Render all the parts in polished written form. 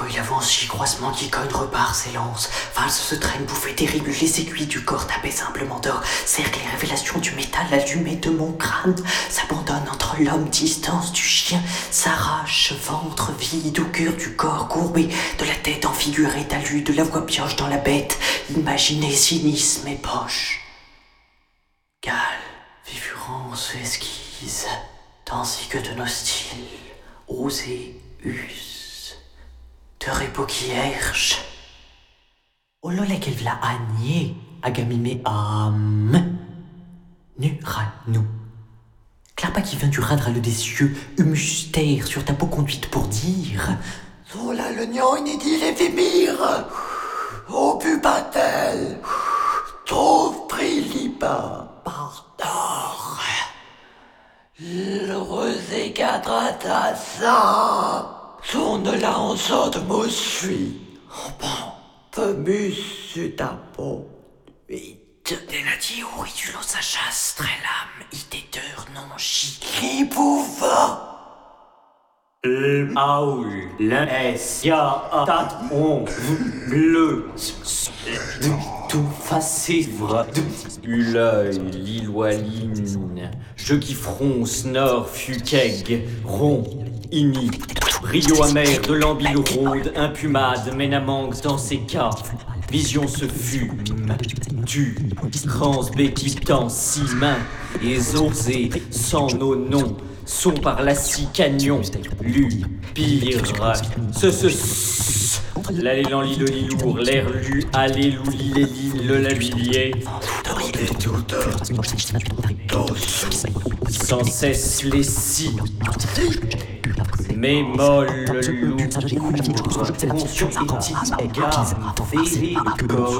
il avance, croisement qui cogne, repart, s'élance. Valse se traîne, bouffée terrible, les aiguilles du corps tapées simplement d'or. Cercle les révélations du métal allumé de mon crâne. S'abandonne entre l'homme, distance du chien. S'arrache, ventre vide au cœur du corps courbé. De la tête enfigurée, talus, de la voix pioche dans la bête. Imaginez cynisme et poche. Gale, vivurance, esquisse, ainsi que de nos styles, osés, us, de repos qui herche. Olole kelvla agné, agamime am, nu ra nous. Clarpa qui vient du radrale des cieux, humustère sur ta peau conduite pour dire. Sola le nian inédit les vimir, au pupatel, trouve prilipa. Pardor. Le quatre ça. Tourne la en sorte de me suis. Oh bon, femus sur ta peau. Vite. Della diuri du lo sa chasse, très l'âme, idéteur non chi. Qui pouva? Aul, l'es, ya, tat, on, bleu, tout facévre, l'œil, l'iloaline, je qui fronce, nord, fuqueg, rond, ini, rio amer de l'ambile rôde, impumade, ménamangue dans ses cas, vision se fume, tue, crans béquitant, si main, et osé, sans nos noms, sont par la scie canyon, lu, pire, l'élan lit le lit lourd, l'air lu, alléluie, les lignes, le labilier, sans cesse les scies, mais molle lourd, conscient éthique, garde, féri, corps,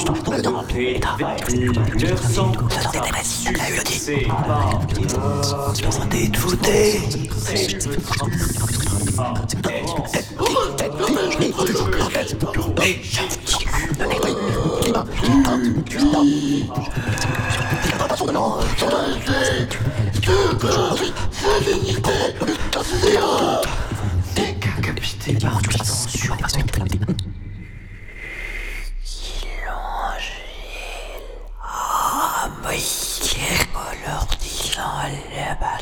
leur sang, c'est pas, Détouté. Décapité par tension. Ah, mais il leur disant la balle.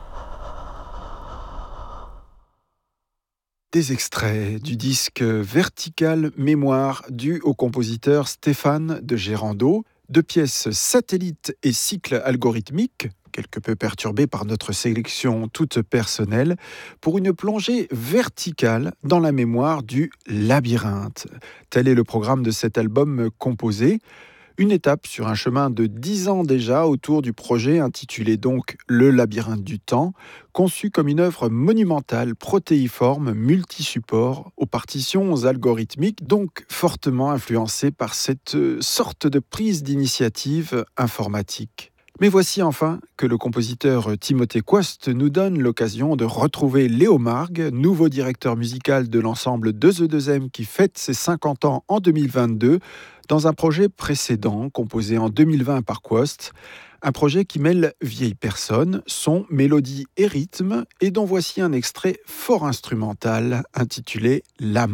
Des extraits du disque Vertical Mémoire dû au compositeur Stéphane de Gérando, de pièces satellites et cycles algorithmiques, quelque peu perturbés par notre sélection toute personnelle, pour une plongée verticale dans la mémoire du labyrinthe. Tel est le programme de cet album composé. Une étape sur un chemin de 10 ans déjà autour du projet intitulé donc Le labyrinthe du temps, conçu comme une œuvre monumentale, protéiforme, multisupport, aux partitions algorithmiques, donc fortement influencée par cette sorte de prise d'initiative informatique. Mais voici enfin que le compositeur Timothée Coste nous donne l'occasion de retrouver Léo Margue, nouveau directeur musical de l'ensemble 2E2M qui fête ses 50 ans en 2022, dans un projet précédent composé en 2020 par Coste, un projet qui mêle vieilles personnes, son, mélodie et rythme, et dont voici un extrait fort instrumental intitulé « L'âme ».